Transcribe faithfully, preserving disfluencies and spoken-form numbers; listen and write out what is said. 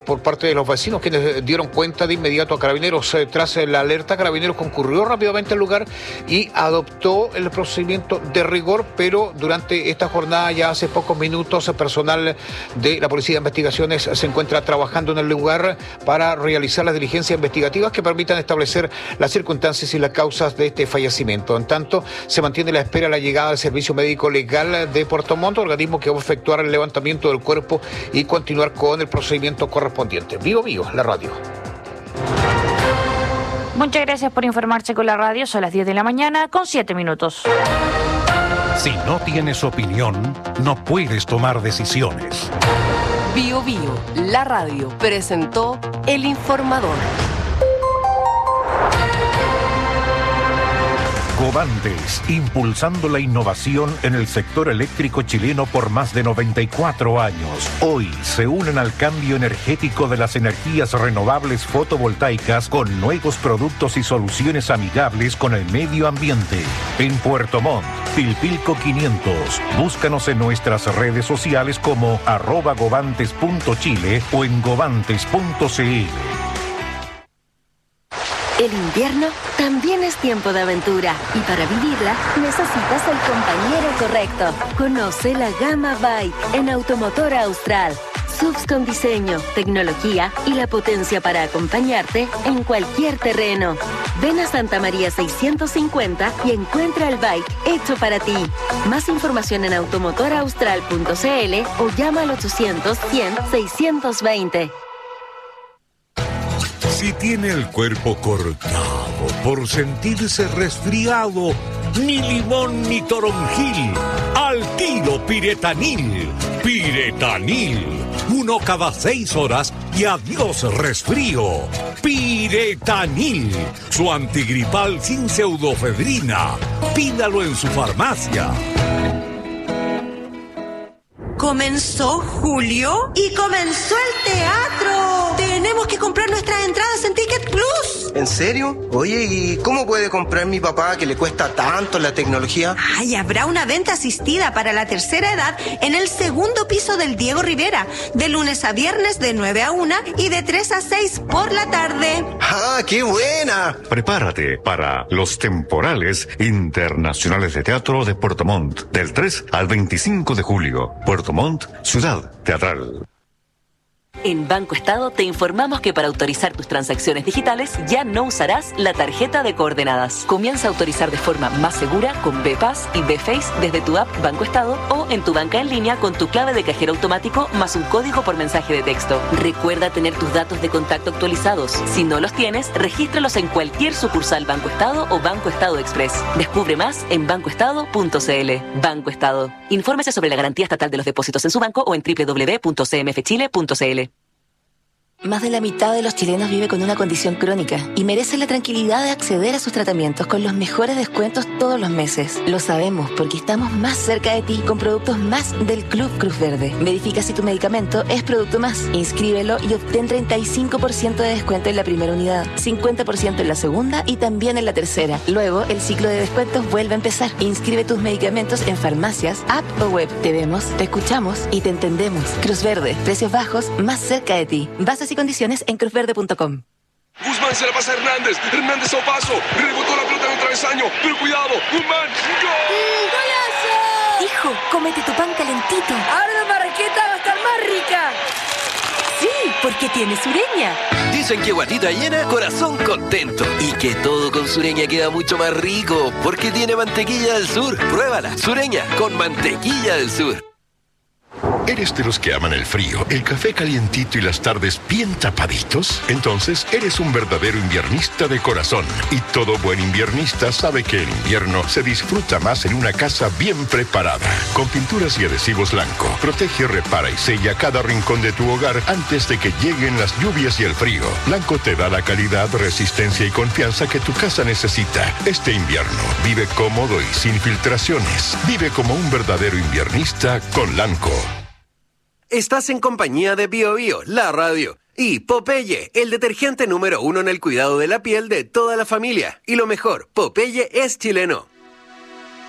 por parte de los vecinos, quienes dieron cuenta de inmediato a Carabineros. Eh, tras la alerta, Carabineros concurrió rápidamente al lugar y adoptó el procedimiento de rigor, pero durante esta jornada, ya hace pocos minutos, el personal de la Policía de Investigaciones se encuentra trabajando en el lugar para realizar las diligencias investigativas que permitan establecer las circunstancias y las causas de este fallecimiento. En tanto, se mantiene la espera de la llegada del Servicio Médico Legal de Puerto Montt, organismo que va a efectuar el levantamiento del cuerpo y continuar con el procedimiento correspondiente. Vivo Vivo, la radio. Muchas gracias por informarse con la radio. Son las diez de la mañana con siete minutos. Si no tienes opinión, no puedes tomar decisiones. Bio Bio, la radio, presentó El Informador. Covantes, impulsando la innovación en el sector eléctrico chileno por más de noventa y cuatro años. Hoy se unen al cambio energético de las energías renovables fotovoltaicas con nuevos productos y soluciones amigables con el medio ambiente. En Puerto Montt, Pilpilco quinientos. Búscanos en nuestras redes sociales como arroba govantes punto chile o en govantes punto cl. El invierno también es tiempo de aventura y para vivirla necesitas el compañero correcto. Conoce la gama Bike en Automotor Austral. S U Vs con diseño, tecnología y la potencia para acompañarte en cualquier terreno. Ven a Santa María seiscientos cincuenta y encuentra el bike hecho para ti. Más información en automotor austral punto cl o llama al ochocientos cien seiscientos veinte. Si tiene el cuerpo cortado por sentirse resfriado, ni limón ni toronjil, al tiro Piretanil. Piretanil, uno cada seis horas y adiós resfrío. Piretanil, su antigripal sin pseudofedrina. Pídalo en su farmacia. Comenzó julio y comenzó el teatro. Tenemos que comprar nuestras entradas en Ticket Plus. ¿En serio? Oye, ¿y cómo puede comprar mi papá que le cuesta tanto la tecnología? Ay, habrá una venta asistida para la tercera edad en el segundo piso del Diego Rivera, de lunes a viernes de nueve a una y de tres a seis por la tarde. ¡Ah, qué buena! Prepárate para los temporales internacionales de teatro de Puerto Montt, del tres al veinticinco de julio. Puerto Montt, ciudad teatral. En Banco Estado te informamos que para autorizar tus transacciones digitales ya no usarás la tarjeta de coordenadas. Comienza a autorizar de forma más segura con B-Pass y B-Face desde tu app Banco Estado o en tu banca en línea con tu clave de cajero automático más un código por mensaje de texto. Recuerda tener tus datos de contacto actualizados. Si no los tienes, regístralos en cualquier sucursal Banco Estado o Banco Estado Express. Descubre más en banco estado punto cl. Banco Estado. Infórmese sobre la garantía estatal de los depósitos en su banco o en doble u doble u doble u punto c m f chile punto c l. Más de la mitad de los chilenos vive con una condición crónica y merece la tranquilidad de acceder a sus tratamientos con los mejores descuentos todos los meses. Lo sabemos porque estamos más cerca de ti con productos más del Club Cruz Verde. Verifica si tu medicamento es producto más. Inscríbelo y obtén treinta y cinco por ciento de descuento en la primera unidad, cincuenta por ciento en la segunda y también en la tercera. Luego, el ciclo de descuentos vuelve a empezar. Inscribe tus medicamentos en farmacias, app o web. Te vemos, te escuchamos y te entendemos. Cruz Verde, precios bajos más cerca de ti. Bases y condiciones en cruz verde punto com. Guzmán se la pasa a Hernández. Hernández a un paso. Rebotó la pelota en el travesaño. Pero cuidado. Guzmán. ¡Gol! ¡Golazo! Hijo, cómete tu pan calentito. Ahora la marraqueta va a estar más rica. Sí, porque tiene Sureña. Dicen que guatita llena, corazón contento. Y que todo con Sureña queda mucho más rico. Porque tiene mantequilla del sur. Pruébala. Sureña con mantequilla del sur. ¿Eres de los que aman el frío, el café calientito y las tardes bien tapaditos? Entonces, eres un verdadero inviernista de corazón. Y todo buen inviernista sabe que el invierno se disfruta más en una casa bien preparada. Con pinturas y adhesivos Lanco, protege, repara y sella cada rincón de tu hogar antes de que lleguen las lluvias y el frío. Lanco te da la calidad, resistencia y confianza que tu casa necesita. Este invierno, vive cómodo y sin filtraciones. Vive como un verdadero inviernista con Lanco. Estás en compañía de Bio Bio, la radio, y Popeye, el detergente número uno en el cuidado de la piel de toda la familia. Y lo mejor, Popeye es chileno.